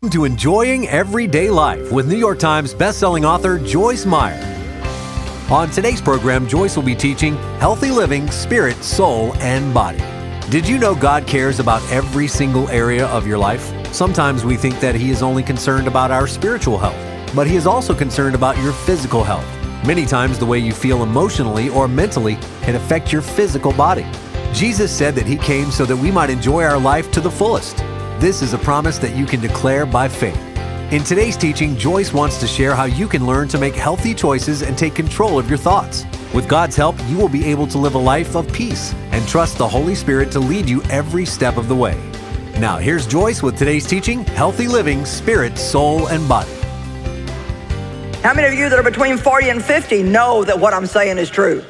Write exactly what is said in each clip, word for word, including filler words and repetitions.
To Enjoying Everyday Life with New York Times bestselling author Joyce Meyer. On today's program, Joyce will be teaching healthy living, spirit, soul, and body. Did you know God cares about every single area of your life? Sometimes we think that He is only concerned about our spiritual health, but He is also concerned about your physical health. Many times the way you feel emotionally or mentally can affect your physical body. Jesus said that He came so that we might enjoy our life to the fullest. This is a promise that you can declare by faith. In today's teaching, Joyce wants to share how you can learn to make healthy choices and take control of your thoughts. With God's help, you will be able to live a life of peace and trust the Holy Spirit to lead you every step of the way. Now, here's Joyce with today's teaching, Healthy Living, Spirit, Soul, and Body. How many of you that are between forty and fifty know that what I'm saying is true?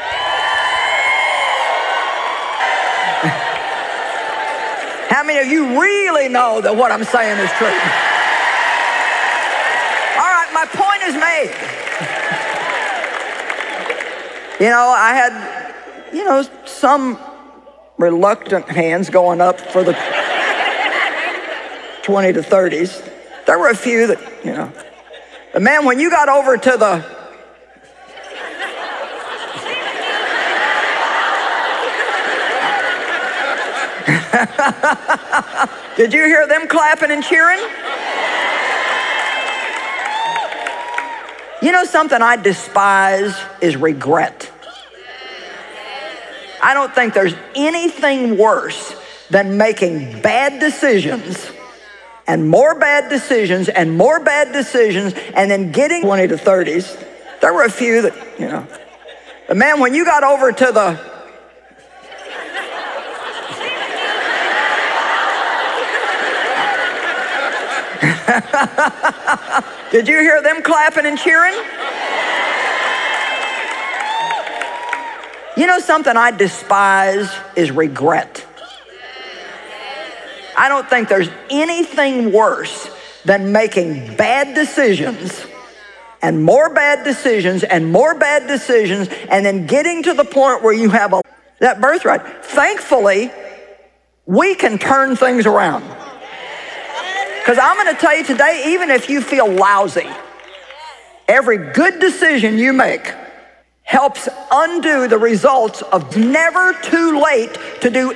How many of you really know that what I'm saying is true? All right, my point is made. You know, I had, you know, some reluctant hands going up for the twenty to thirties. There were a few that, you know. But man, when you got over to the did you hear them clapping and cheering? You know something I despise is regret. I don't think there's anything worse than making bad decisions and more bad decisions and more bad decisions and then getting twenty to thirties. There were a few that, you know. But man, when you got over to the did you hear them clapping and cheering? You know something I despise is regret. I don't think there's anything worse than making bad decisions and more bad decisions and more bad decisions and then getting to the point where you have a, that birthright. Thankfully, we can turn things around. Because I'm going to tell you today, even if you feel lousy, every good decision you make helps undo the results of never too late to do